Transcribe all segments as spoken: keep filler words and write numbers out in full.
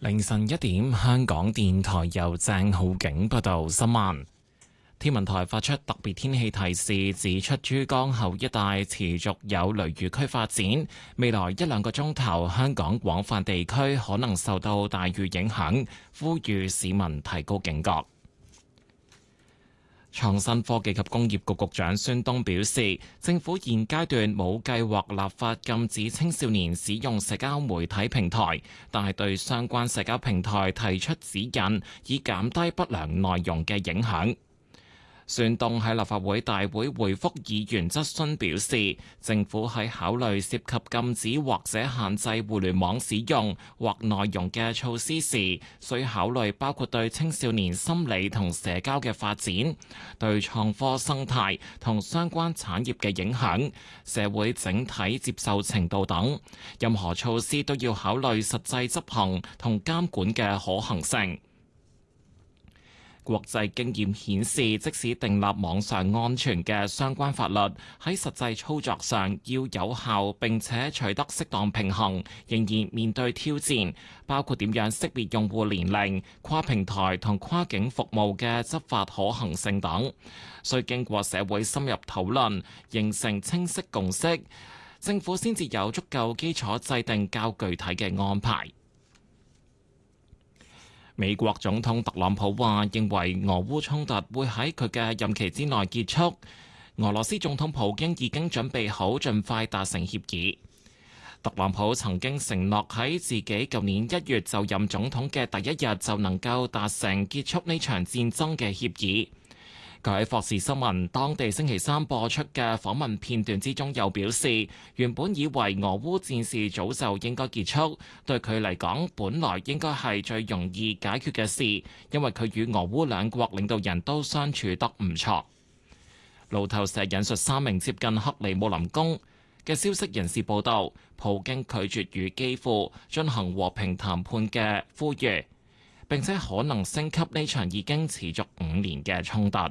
凌晨一點，香港電台由鄭浩景報道新聞。天文台發出特別天氣提示，指出珠江口一帶持續有雷雨區發展，未來一兩個鐘頭，香港廣泛地區可能受到大雨影響，呼籲市民提高警覺。創新科技及工業局局長孫東表示，政府現階段冇計劃立法禁止青少年使用社交媒體平台，但係對相關社交平台提出指引，以減低不良內容嘅影響。孫東喺立法會大會回覆議員質詢表示，政府喺考慮涉及禁止或者限制互聯網使用或內容嘅措施時，需考慮包括對青少年心理同社交嘅發展、對創科生態同相關產業嘅影響、社會整體接受程度等。任何措施都要考慮實際執行同監管嘅可行性。國際經驗顯示，即使訂立網上安全嘅相關法律，喺實際操作上要有效並且取得適當平衡，仍然面對挑戰，包括點樣識別用戶年齡、跨平台同跨境服務嘅執法可行性等，需經過社會深入討論，形成清晰共識，政府先至有足夠基礎制定較具體嘅安排。美國總統特朗普話認為俄烏衝突會喺佢嘅任期之內結束。俄羅斯總統普京已經準備好盡快達成協議。特朗普曾經承諾喺自己舊年一月就任總統嘅第一日就能夠達成結束呢場戰爭嘅協議。佢喺霍士新聞當地星期三播出嘅訪問片段之中，又表示原本以為俄烏戰事早就應該結束，對佢嚟講本來應該係最容易解決嘅事，因為佢與俄烏兩國領導人都相處得唔錯。路透社引述三名接近克里姆林宮嘅消息人士報道，普京拒絕與基輔進行和平談判嘅呼籲，並且可能升級呢場已經持續五年嘅衝突。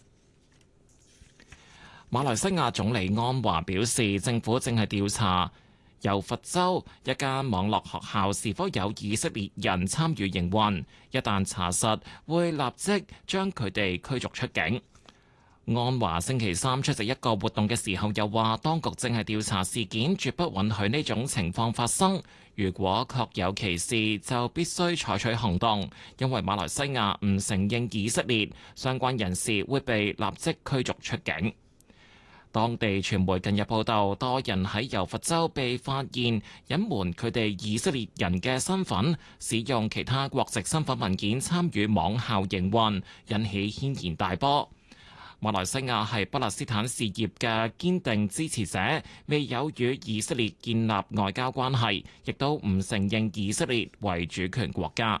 馬來西亞總理安華表示，政府正係調查柔佛州一間網絡學校是否有以色列人參與營運，一旦查實，會立即將佢哋驅逐出境。安華星期三出席一個活動嘅時候又話，當局正係調查事件，絕不允許呢種情況發生。如果確有其事，就必須採取行動，因為馬來西亞唔承認以色列，相關人士會被立即驅逐出境。當地傳媒近日報道，多人喺柔佛州被發現隱瞞佢哋以色列人嘅身份，使用其他國籍身份文件參與網校營運，引起軒然大波。馬來西亞係巴勒斯坦事業嘅堅定支持者，未有與以色列建立外交關係，亦都唔承認以色列為主權國家。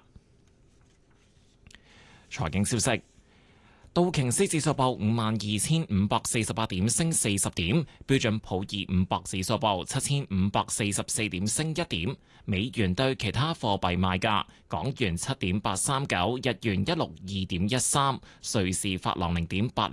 財經消息。道瓊斯指數報五萬二千五百四十八點，升四十點；標準普爾五百指數報七千五百四十四點，升一點。美元對其他貨幣賣價：港元七點八三九，日元一六二點一三，瑞士法郎零點八